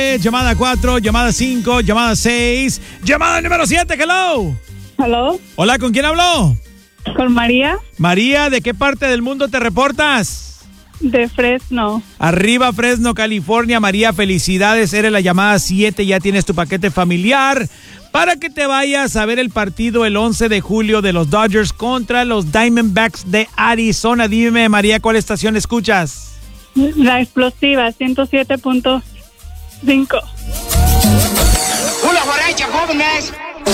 Llamada 4, llamada 5, llamada 6, llamada número 7, hello. Hello. Hola, ¿con quién habló? Con María. María, ¿de qué parte del mundo te reportas? De Fresno. Arriba, Fresno, California. María, felicidades, eres la llamada 7, ya tienes tu paquete familiar para que te vayas a ver el partido el 11 de julio de los Dodgers contra los Diamondbacks de Arizona. Dime, María, ¿cuál estación escuchas? La explosiva, 107.5. Una borracha, jóvenes.